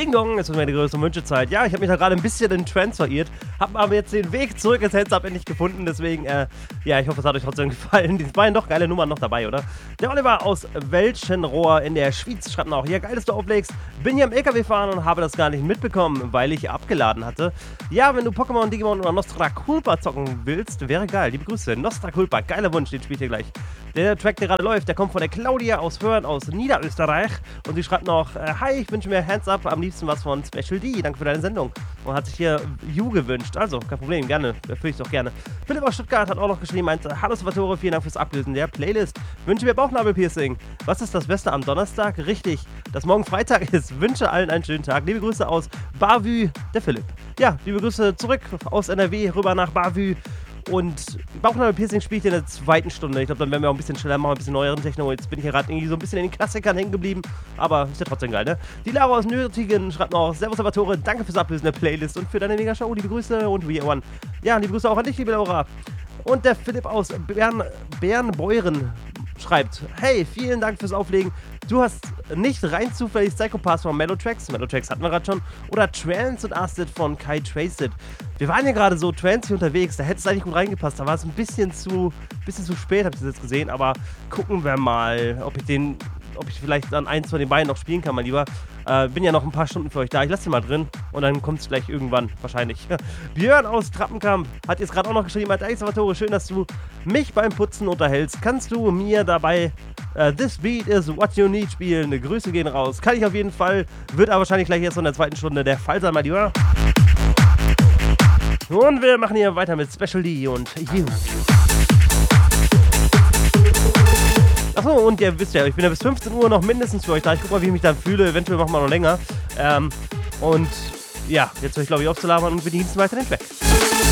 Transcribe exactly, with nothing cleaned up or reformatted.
Ding Dong, es ist meine größte Wünschezeit. Ja, ich habe mich da gerade ein bisschen in Trance verirrt, habe aber jetzt den Weg zurück ins Heads-Up endlich gefunden, deswegen, äh, ja, ich hoffe, es hat euch trotzdem gefallen. Die waren doch geile Nummern noch dabei, oder? Der Oliver aus Welschenrohr in der Schweiz schreibt noch, ja, geil, dass du auflegst. Bin hier im L K W fahren und habe das gar nicht mitbekommen, weil ich abgeladen hatte. Ja, wenn du Pokémon, Digimon oder Nostra Culpa zocken willst, wäre geil. Liebe Grüße, Nostra Culpa, geiler Wunsch, den spielt ihr gleich. Der Track, der gerade läuft, der kommt von der Claudia aus Hörn aus Niederösterreich und sie schreibt noch, äh, hi, ich wünsche mir Hands Up, am liebsten was von Special D, danke für deine Sendung. Und hat sich hier You gewünscht, also kein Problem, gerne, erfülle ich doch gerne. Philipp aus Stuttgart hat auch noch geschrieben, meinte, hallo Salvatore, vielen Dank fürs Ablösen der Playlist. Wünsche mir Bauchnabelpiercing. Was ist das Beste am Donnerstag? Richtig, dass morgen Freitag ist. Wünsche allen einen schönen Tag. Liebe Grüße aus Bavü, der Philipp. Ja, liebe Grüße zurück aus N R W rüber nach Bavü. Und Bauchnabelpiercing spiele ich in der zweiten Stunde. Ich glaube, dann werden wir auch ein bisschen schneller machen, ein bisschen neueren Techno. Jetzt bin ich ja gerade irgendwie so ein bisschen in den Klassikern hängen geblieben. Aber ist ja trotzdem geil, ne? Die Lara aus Nürtingen schreibt noch, Servus Salvatore, danke fürs Ablösen der Playlist und für deine Mega-Show. Liebe Grüße und We One. Ja, liebe Grüße auch an dich, liebe Laura. Und der Philipp aus Bern, Bernbeuren schreibt, hey, vielen Dank fürs Auflegen. Du hast nicht rein zufällig Psychopaths von Melotracks, Melotracks hatten wir gerade schon, oder Trance und Acid von Kai Traced. Wir waren ja gerade so Trance unterwegs, da hätte es eigentlich gut reingepasst, da war es ein bisschen zu, bisschen zu spät, habe ich das jetzt gesehen, aber gucken wir mal, ob ich den, ob ich vielleicht dann eins von den beiden noch spielen kann, mein Lieber. Äh, bin ja noch ein paar Stunden für euch da, ich lasse den mal drin und dann kommt es gleich irgendwann, wahrscheinlich. Björn aus Trappenkamp hat jetzt gerade auch noch geschrieben, hey Salvatore, schön, dass du mich beim Putzen unterhältst. Kannst du mir dabei uh, This Beat is What You Need spielen? Grüße gehen raus. Kann ich auf jeden Fall, wird aber wahrscheinlich gleich erst in der zweiten Stunde der Fall sein, mein Lieber. Und wir machen hier weiter mit Special D und You. Achso, und ihr wisst ja, ich bin ja bis fünfzehn Uhr noch mindestens für euch da. Ich guck mal, wie ich mich dann fühle. Eventuell machen wir noch länger. Ähm, und ja, jetzt höre ich glaube ich auf zu labern und wir genießen weiter den Track.